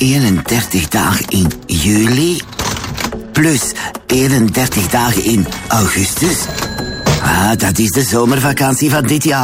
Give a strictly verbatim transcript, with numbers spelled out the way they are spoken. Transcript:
eenendertig dagen in juli plus eenendertig dagen in augustus. Ah, dat is de zomervakantie van dit jaar.